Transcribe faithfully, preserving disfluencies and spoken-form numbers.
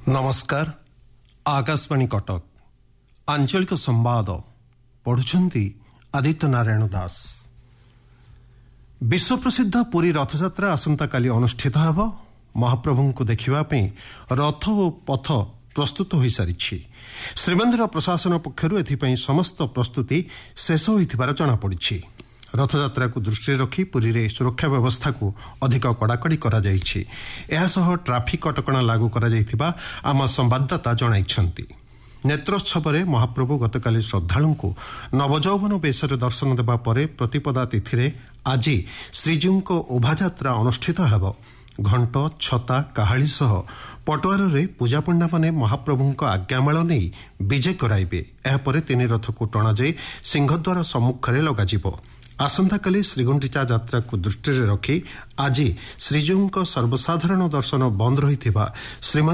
नमस्कार आकाशवाणी कटक आंचलिक संवाद पढ़ुछंती आदित्य नारायण दास। विश्व प्रसिद्ध पुरी रथयात्रा आसंता काली अनुष्ठित हेब। महाप्रभु को देखिबा पई रथ और पथ प्रस्तुत हो सारी। श्रीमंदिर प्रशासन पक्षरु एथिपई समस्त प्रस्तुति शेष होइथिबार जणा पड़िछि। रथयात्रा को दृष्टि रखी पुरी रे सुरक्षा व्यवस्था को अधिक कड़ाकड़ी करा जाइछि। एहासह ट्राफिक कटकणा लागू करा जाइथिबा आम संवाददाता जणाइछन्ति। नेत्रोत्सव में महाप्रभु गतकाली श्रद्धालु को नवजौवन बेशरे दर्शन देवा परे प्रतिपदा तिथि आज श्रीजीव को ओभायात्रा अनुष्ठित हेब। घंट छता काहाली सह पटुआर रे पूजापंडा माने महाप्रभु आज्ञामाल नहीं विजय कराइबे। एहापरे तीन रथ को टणा जाई सिंहद्वार सम्मुख में लगाजिबो। आसंता काली श्रीगुंडिचा यात्रा को दृष्टि रखी आज श्रीजीव सर्वसाधारण दर्शन बंद रही श्रीमंदिर